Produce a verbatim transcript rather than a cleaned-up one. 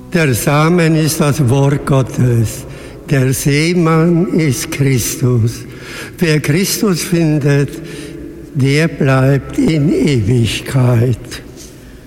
Der Samen ist das Wort Gottes. Der Seemann ist Christus. Wer Christus findet, der bleibt in Ewigkeit.